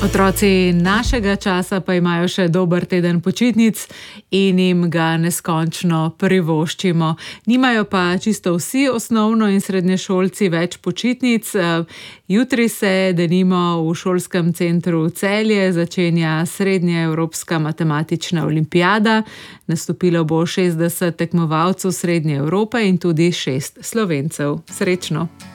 Otroci našega časa pa imajo še dober teden počitnic in jim ga neskončno privoščimo. Nimajo pa čisto vsi osnovno- in srednješolci več počitnic. Jutri se denimo v šolskem centru Celje začenja srednjeevropska matematična olimpijada. Nastopilo bo 60 tekmovalcev Srednje Evrope in tudi 6 Slovencev. Srečno!